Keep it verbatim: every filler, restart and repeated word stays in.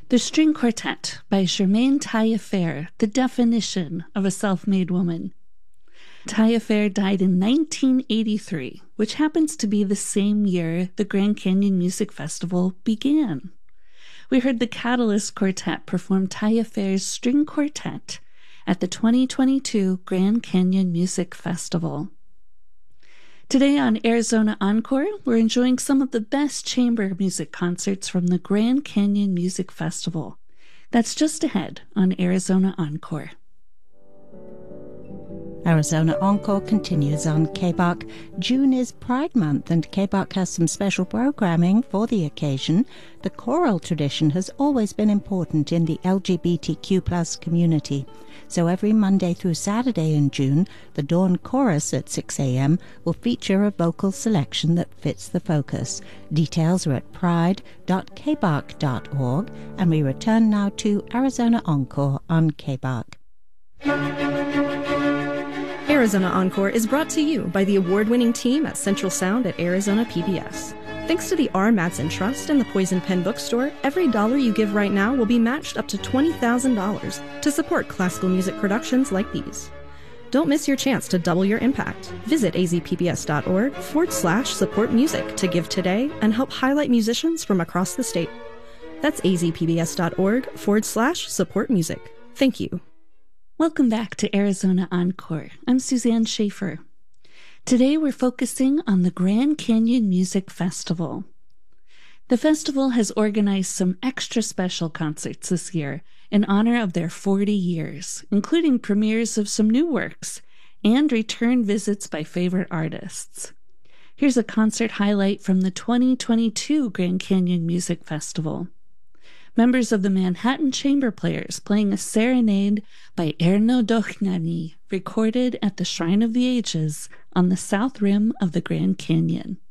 The String Quartet by Germaine Taillefer, the definition of a self-made woman. Taillefer died in nineteen eighty-three, which happens to be the same year the Grand Canyon Music Festival began. We heard the Catalyst Quartet perform Taillefer's String Quartet at the twenty twenty-two Grand Canyon Music Festival. Today on Arizona Encore, we're enjoying some of the best chamber music concerts from the Grand Canyon Music Festival. That's just ahead on Arizona Encore. Arizona Encore continues on K B A C. June is Pride Month, and K B A C has some special programming for the occasion. The choral tradition has always been important in the L G B T Q plus community. So every Monday through Saturday in June, the Dawn Chorus at six a.m. will feature a vocal selection that fits the focus. Details are at pride dot k b a c dot org, and we return now to Arizona Encore on K B A C. Arizona Encore is brought to you by the award-winning team at Central Sound at Arizona P B S. Thanks to the R. Madsen Trust and the Poison Pen Bookstore, every dollar you give right now will be matched up to twenty thousand dollars to support classical music productions like these. Don't miss your chance to double your impact. Visit azpbs.org forward slash support music to give today and help highlight musicians from across the state. That's azpbs.org forward slash support music. Thank you. Welcome back to Arizona Encore. I'm Suzanne Schaefer. Today we're focusing on the Grand Canyon Music Festival. The festival has organized some extra special concerts this year in honor of their forty years, including premieres of some new works and return visits by favorite artists. Here's a concert highlight from the twenty twenty-two Grand Canyon Music Festival. Members of the Manhattan Chamber Players playing a serenade by Erno Dohnányi, recorded at the Shrine of the Ages on the south rim of the Grand Canyon.